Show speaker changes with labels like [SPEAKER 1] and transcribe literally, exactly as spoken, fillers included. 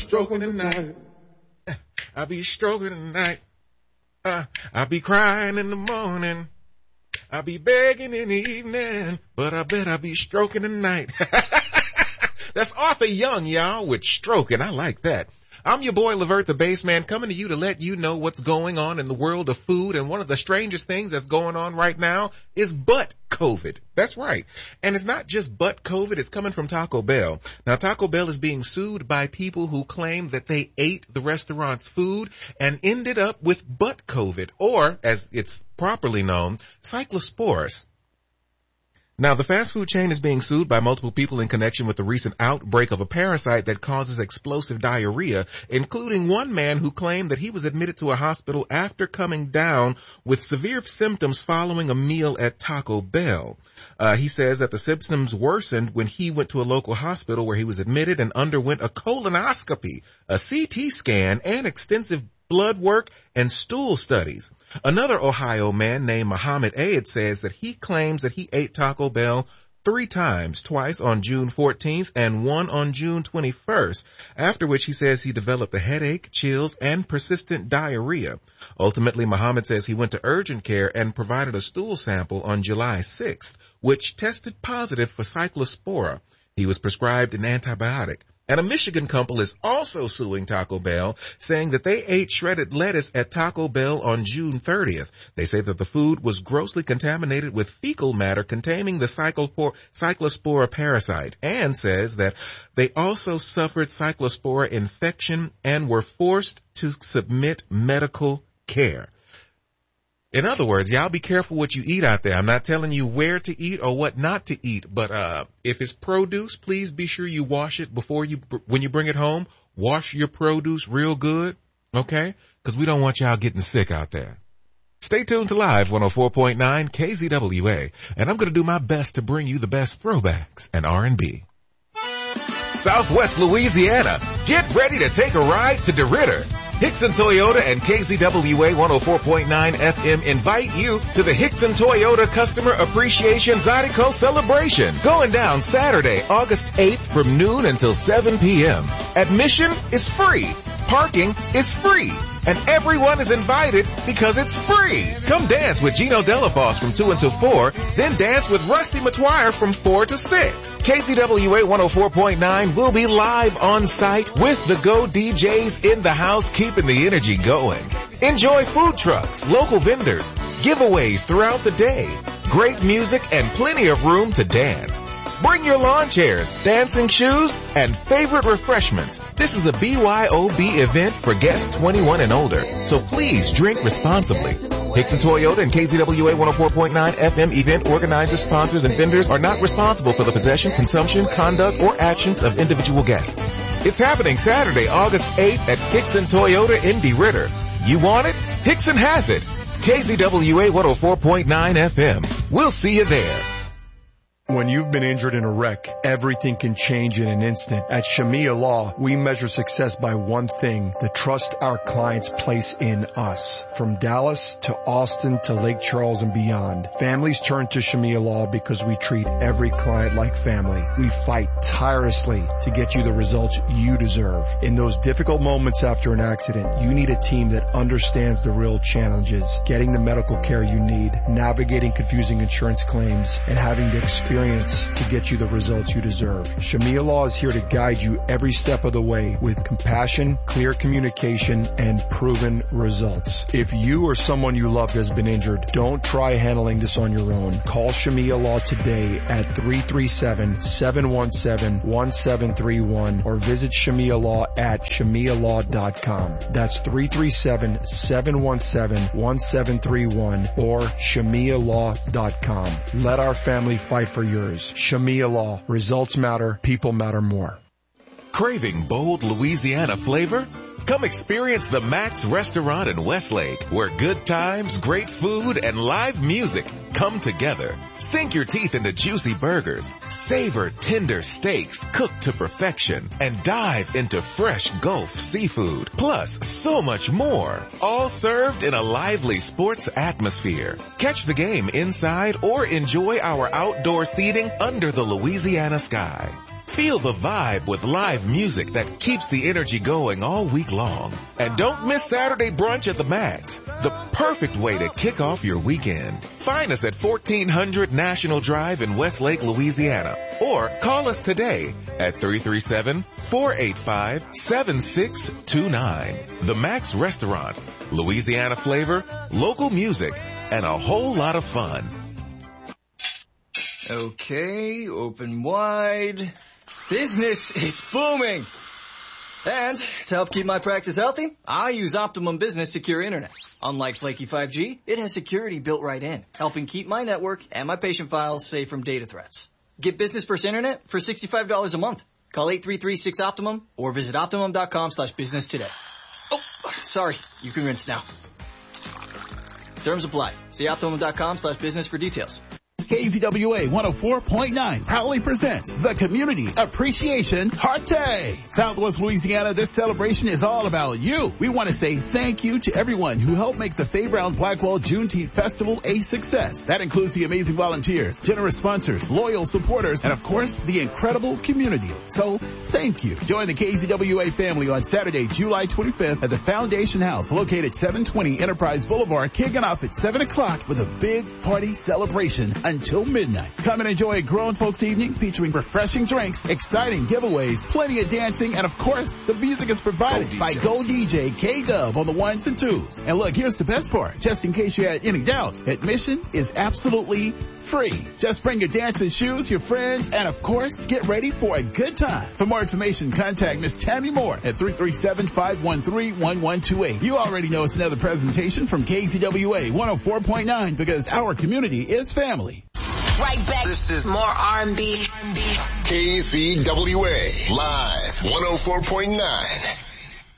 [SPEAKER 1] stroking the night.
[SPEAKER 2] I be stroking the night. Uh, I be crying in the morning. I be begging in the evening, but I bet I be stroking the night. That's Arthur Young, y'all, with Stroking. I like that. I'm your boy, Levert the Bassman, coming to you to let you know what's going on in the world of food. And one of the strangest things that's going on right now is butt COVID. That's right. And it's not just butt COVID. It's coming from Taco Bell. Now, Taco Bell is being sued by people who claim that they ate the restaurant's food and ended up with butt COVID, or, as it's properly known, cyclosporus. Now, the fast food chain is being sued by multiple people in connection with the recent outbreak of a parasite that causes explosive diarrhea, including one man who claimed that he was admitted to a hospital after coming down with severe symptoms following a meal at Taco Bell. Uh, he says that the symptoms worsened when he went to a local hospital where he was admitted and underwent a colonoscopy, a C T scan, and extensive blood work and stool studies. Another Ohio man named Muhammad Aid says that he claims that he ate Taco Bell three times, twice on June fourteenth and one on June twenty-first, after which he says he developed a headache, chills, and persistent diarrhea. Ultimately, Muhammad says he went to urgent care and provided a stool sample on July sixth, which tested positive for cyclospora. He was prescribed an antibiotic. And a Michigan couple is also suing Taco Bell, saying that they ate shredded lettuce at Taco Bell on June thirtieth. They say that the food was grossly contaminated with fecal matter containing the cyclospora, cyclospora parasite, and says that they also suffered cyclospora infection and were forced to submit medical care. In other words, y'all be careful what you eat out there. I'm not telling you where to eat or what not to eat, but uh if it's produce, please be sure you wash it before you, when you bring it home. Wash your produce real good, okay? Because we don't want y'all getting sick out there. Stay tuned to Live one oh four point nine K Z W A, and I'm going to do my best to bring you the best throwbacks and R and B. Southwest Louisiana, get ready to take a ride to DeRidder. Hickson Toyota and K Z W A one oh four point nine F M invite you to the Hickson Toyota Customer Appreciation Zydeco Celebration, going down Saturday, August eighth from noon until seven p.m. Admission is free. Parking is free. And everyone is invited because it's free. Come dance with Gino Delafos from two until four, then dance with Rusty McGuire from four to six. K Z W A one oh four point nine will be live on site with the Go D Js in the house, keeping the energy going. Enjoy food trucks, local vendors, giveaways throughout the day, great music, and plenty of room to dance. Bring your lawn chairs, dancing shoes, and favorite refreshments. This is a B Y O B event for guests twenty-one and older, so please drink responsibly. Hickson Toyota and K Z W A one oh four point nine F M event organizers, sponsors, and vendors are not responsible for the possession, consumption, conduct, or actions of individual guests. It's happening Saturday, August eighth at Hickson Toyota in DeRidder. You want it? Hickson has it. K Z W A one oh four point nine F M. We'll see you there.
[SPEAKER 3] When you've been injured in a wreck, everything can change in an instant. At Shamia Law, we measure success by one thing, the trust our clients place in us. From Dallas to Austin to Lake Charles and beyond, families turn to Shamia Law because we treat every client like family. We fight tirelessly to get you the results you deserve. In those difficult moments after an accident, you need a team that understands the real challenges, getting the medical care you need, navigating confusing insurance claims, and having the experience to get you the results you deserve. Shamia Law is here to guide you every step of the way with compassion, clear communication, and proven results. If you or someone you loved has been injured, don't try handling this on your own. Call Shamia Law today at three three seven, seven one seven, one seven three one or visit Shamia Law at shamia law dot com. That's three three seven, seven one seven, one seven three one or shamia law dot com. Let our family fight for yours. Shamia Law. Results matter. People matter more.
[SPEAKER 2] Craving bold Louisiana flavor? Come experience the Max Restaurant in Westlake, where good times, great food, and live music come together. Sink your teeth into juicy burgers, savor tender steaks cooked to perfection, and dive into fresh Gulf seafood. Plus, so much more. All served in a lively sports atmosphere. Catch the game inside or enjoy our outdoor seating under the Louisiana sky.
[SPEAKER 1] Feel the vibe with live music that keeps the energy going all week long. And don't miss Saturday brunch at the Max, the perfect way to kick off your weekend. Find us at fourteen hundred National Drive in Westlake, Louisiana, or call us today at three three seven, four eight five, seven six two nine. The Max Restaurant, Louisiana flavor, local music, and a whole lot of fun.
[SPEAKER 4] Okay, open wide. Business is booming. And to help keep my practice healthy, I use Optimum Business Secure Internet. Unlike flaky five G, it has security built right in, helping keep my network and my patient files safe from data threats. Get Business Burst Internet for sixty-five dollars a month. Call eight three three, six, Optimum or visit optimum.com slash business today. Oh, sorry. You can rinse now. Terms apply. See optimum.com slash business for details.
[SPEAKER 5] K Z W A one oh four point nine proudly presents the Community Appreciation Party. Southwest Louisiana, this celebration is all about you. We want to say thank you to everyone who helped make the Fairground Blackwell Juneteenth Festival a success. That includes the amazing volunteers, generous sponsors, loyal supporters, and of course, the incredible community. So, thank you. Join the K Z W A family on Saturday, July twenty-fifth at the Foundation House located seven twenty Enterprise Boulevard, kicking off at seven o'clock with a big party celebration until midnight. Come and enjoy a grown folks evening featuring refreshing drinks, exciting giveaways, plenty of dancing, and of course, the music is provided by Go D J K-Dub on the ones and twos. And look, here's the best part. Just in case you had any doubts, admission is absolutely free. Just bring your dancing shoes, your friends, and of course, get ready for a good time. For more information, contact Miss Tammy Moore at three three seven, five one three, one one two eight. You already know it's another presentation from K Z W A one oh four point nine because our community is family.
[SPEAKER 6] Right back. This is more R and B.
[SPEAKER 7] K Z W A live one oh four point nine.